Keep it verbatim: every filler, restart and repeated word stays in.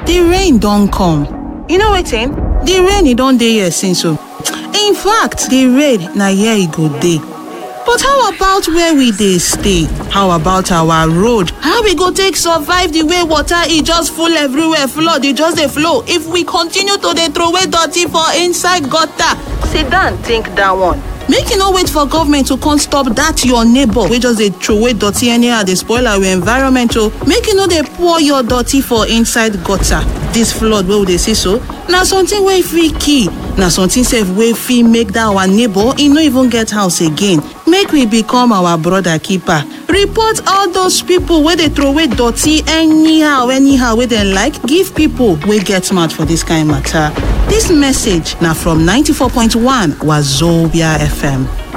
the rain don come. You know wetin? The rain e don dey here since o. In fact, the rain na here e go dey. But how about where we dey stay? How about our road? How we go take survive the way water e just full everywhere, flood e just dey flow if we continue to dey throway dirty for inside gutter? Sit down think that one. Make you no wait for government to come stop that your neighbor wey just dey throway dirty anyhow dey spoil our environment o. Make you no dey pour your dirty for inside gutter. This flood wey we dey see so, na something wey fit kill. Na something sef wey fit make that our neighbor e no even get house again. Make we become our brother keeper. Report all those people wey dey throway dirty anyhow anyhow wey dem like give people wey get mouth for this kind matter. This message na from ninety-four point one Wazobia F M.